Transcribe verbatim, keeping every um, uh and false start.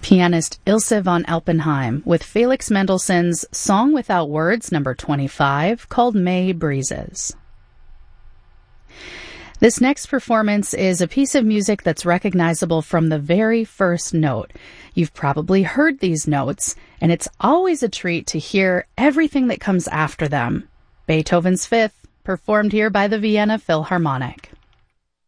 Pianist Ilse von Alpenheim with Felix Mendelssohn's Song Without Words, number twenty-five, called May Breezes. This next performance is a piece of music that's recognizable from the very first note. You've probably heard these notes, and it's always a treat to hear everything that comes after them. Beethoven's Fifth, performed here by the Vienna Philharmonic.